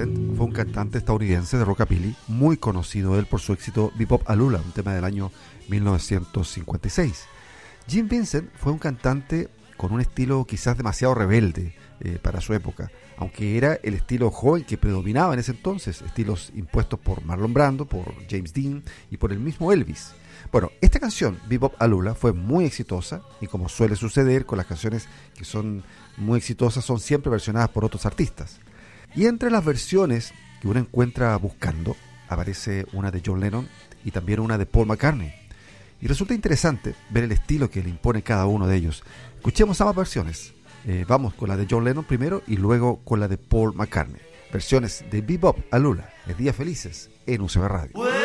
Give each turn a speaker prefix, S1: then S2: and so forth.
S1: Vincent fue un cantante estadounidense de rockabilly, muy conocido él por su éxito Bebop Alula, un tema del año 1956. Gene Vincent fue un cantante con un estilo quizás demasiado rebelde para su época, aunque era el estilo joven que predominaba en ese entonces, estilos impuestos por Marlon Brando, por James Dean y por el mismo Elvis. Bueno, esta canción, Bebop Alula, fue muy exitosa y, como suele suceder con las canciones que son muy exitosas, son siempre versionadas por otros artistas. Y entre las versiones que uno encuentra buscando, aparece una de John Lennon y también una de Paul McCartney. Y resulta interesante ver el estilo que le impone cada uno de ellos. Escuchemos ambas versiones. Vamos con la de John Lennon primero y luego con la de Paul McCartney. Versiones de Bebop Alula, en Días Felices, en UCB Radio.